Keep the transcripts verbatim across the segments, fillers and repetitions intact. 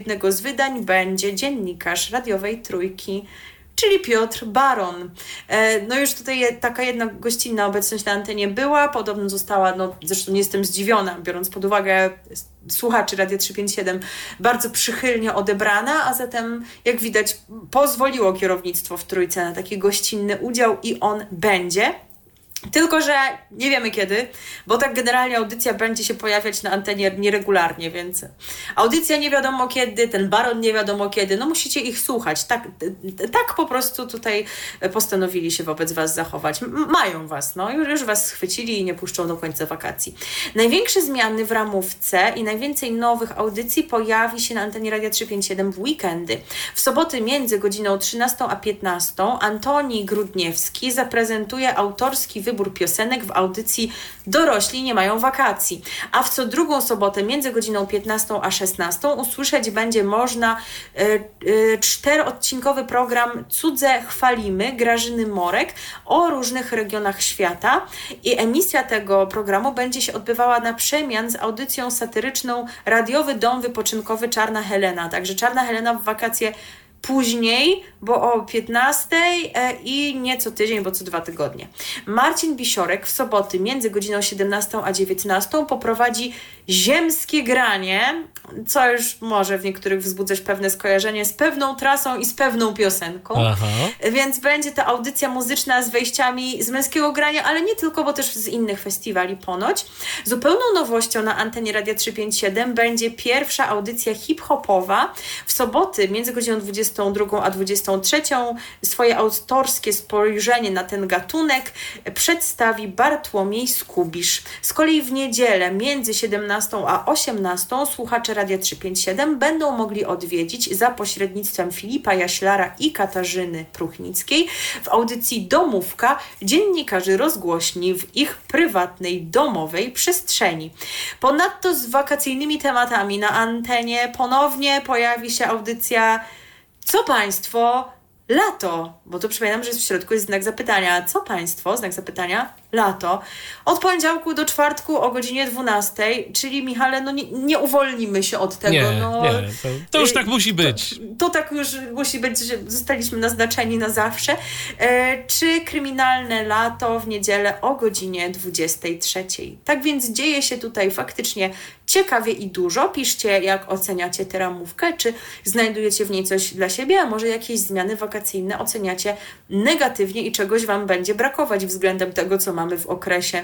jednego z wydań będzie dziennikarz radiowej Trójki, czyli Piotr Baron. No już tutaj taka jedna gościnna obecność na antenie była, podobno została, no zresztą nie jestem zdziwiona, biorąc pod uwagę słuchaczy Radia trzysta pięćdziesiąt siedem, bardzo przychylnie odebrana, a zatem jak widać pozwoliło kierownictwo w Trójce na taki gościnny udział i on będzie. Tylko że nie wiemy kiedy, bo tak generalnie audycja będzie się pojawiać na antenie nieregularnie, więc audycja nie wiadomo kiedy, ten Baron nie wiadomo kiedy, no musicie ich słuchać. Tak, tak po prostu tutaj postanowili się wobec was zachować. M- mają was, no już, już was schwycili i nie puszczą do końca wakacji. Największe zmiany w ramówce i najwięcej nowych audycji pojawi się na antenie Radia trzysta pięćdziesiąt siedem w weekendy. W soboty między godziną trzynastą a piętnastą Antoni Grudniewski zaprezentuje autorski wybór piosenek w audycji Dorośli nie mają wakacji. A w co drugą sobotę między godziną piętnastą a szesnastą usłyszeć będzie można y, y, czteroodcinkowy program Cudze chwalimy Grażyny Morek o różnych regionach świata i emisja tego programu będzie się odbywała na przemian z audycją satyryczną Radiowy Dom Wypoczynkowy Czarna Helena. Także Czarna Helena w wakacje później, bo o piętnastej i nie co tydzień, bo co dwa tygodnie. Marcin Bisiorek w soboty między godziną siedemnastą a dziewiętnastą poprowadzi ziemskie granie, co już może w niektórych wzbudzać pewne skojarzenie z pewną trasą i z pewną piosenką. Aha. Więc będzie to audycja muzyczna z wejściami z męskiego grania, ale nie tylko, bo też z innych festiwali ponoć. Zupełną nowością na antenie Radia trzysta pięćdziesiąt siedem będzie pierwsza audycja hip-hopowa. W soboty między godziną dwudziestą drugą a dwudziestą trzecią swoje autorskie spojrzenie na ten gatunek przedstawi Bartłomiej Skubisz. Z kolei w niedzielę między siedemnastą a osiemnastą słuchacze Radia trzysta pięćdziesiąt siedem będą mogli odwiedzić za pośrednictwem Filipa Jaślara i Katarzyny Pruchnickiej w audycji Domówka dziennikarzy rozgłośni w ich prywatnej, domowej przestrzeni. Ponadto z wakacyjnymi tematami na antenie ponownie pojawi się audycja Co Państwo? Lato, bo tu przypominam, że w środku jest znak zapytania. Co Państwo? Znak zapytania. Lato. Od poniedziałku do czwartku o godzinie dwunastej, czyli Michale, no nie, nie uwolnimy się od tego. Nie, no, nie, to, to już tak musi być. To, to tak już musi być, że zostaliśmy naznaczeni na zawsze. E, czy kryminalne lato w niedzielę o godzinie dwudziestej trzeciej. Tak więc dzieje się tutaj faktycznie ciekawie i dużo. Piszcie, jak oceniacie tę ramówkę, czy znajdujecie w niej coś dla siebie, a może jakieś zmiany wakacyjne oceniacie negatywnie i czegoś wam będzie brakować względem tego, co mamy w okresie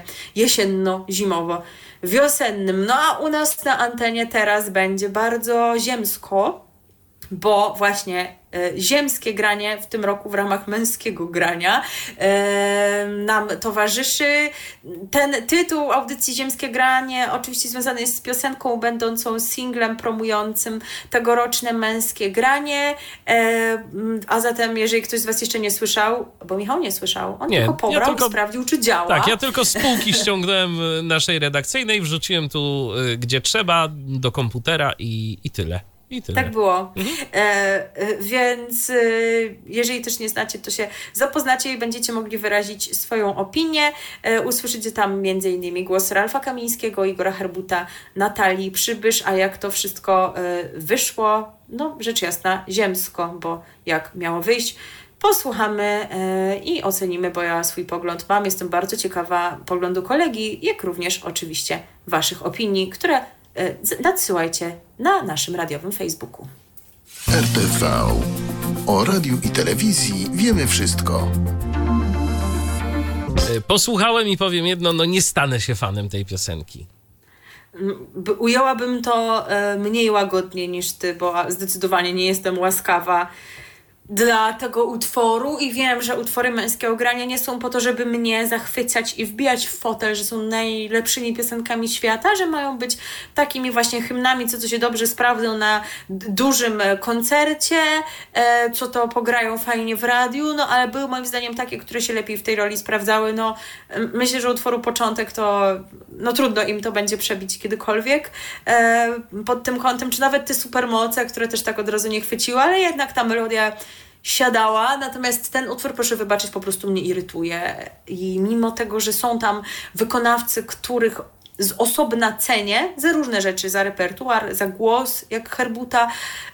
jesienno-zimowo-wiosennym. No a u nas na antenie teraz będzie bardzo ziemsko, bo właśnie e, ziemskie granie w tym roku w ramach męskiego grania e, nam towarzyszy. Ten tytuł audycji Ziemskie Granie oczywiście związany jest z piosenką będącą singlem promującym tegoroczne męskie granie, e, a zatem jeżeli ktoś z was jeszcze nie słyszał, bo Michał nie słyszał, on nie, tylko pobrał ja tylko, i sprawdził, czy działa. Tak, ja tylko z półki ściągnąłem naszej redakcyjnej, wrzuciłem tu gdzie trzeba, do komputera i, i tyle. I tyle. Tak było. Mhm. E, e, więc e, jeżeli też nie znacie, to się zapoznacie i będziecie mogli wyrazić swoją opinię. E, usłyszycie tam między innymi głos Ralfa Kamińskiego, Igora Herbuta, Natalii Przybysz, a jak to wszystko e, wyszło, no rzecz jasna ziemsko, bo jak miało wyjść, posłuchamy e, i ocenimy, bo ja swój pogląd mam. Jestem bardzo ciekawa poglądu kolegi, jak również oczywiście waszych opinii, które nadsyłajcie na naszym radiowym Facebooku. R T V. O radiu i telewizji wiemy wszystko. Posłuchałem i powiem jedno, no nie stanę się fanem tej piosenki. Ujęłabym to mniej łagodnie niż ty, bo zdecydowanie nie jestem łaskawa dla tego utworu i wiem, że utwory męskiego grania nie są po to, żeby mnie zachwycać i wbijać w fotel, że są najlepszymi piosenkami świata, że mają być takimi właśnie hymnami, co to się dobrze sprawdzą na d- dużym koncercie, e, co to pograją fajnie w radiu, no ale były moim zdaniem takie, które się lepiej w tej roli sprawdzały. No myślę, że utworu początek to no trudno im to będzie przebić kiedykolwiek e, pod tym kątem, czy nawet te supermoce, które też tak od razu nie chwyciły, ale jednak ta melodia siadała, natomiast ten utwór, proszę wybaczyć, po prostu mnie irytuje i mimo tego, że są tam wykonawcy, których z osobna cenię za różne rzeczy, za repertuar, za głos, jak Herbuta,